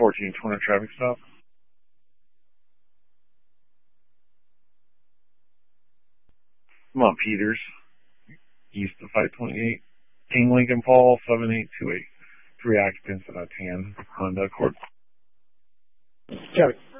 1420 traffic stop. I'm on Peters, east of 528. King Lincoln Fall, 7828. 3 occupants in a tan Honda Accord. Copy.